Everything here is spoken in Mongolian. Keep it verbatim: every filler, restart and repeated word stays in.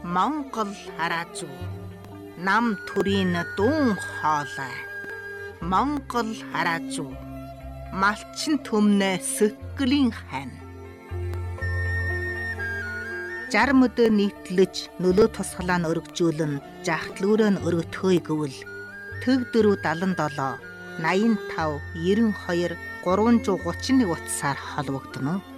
Монгол хараа зүү. Нам төрийн дуун хоолой. Монгол хараа зүү. Малчин төмнө сэтгэлийн хань. Жарм өдөө нийтлэж нөлөө тусгалаа нь өргөжүүлэн жахтлүүрөө нь өргөтхөөй гэвэл төг дөрөв далан долоо наян тав ерөн хоёр гурван зуун гучин нэг утсаар холбогдно.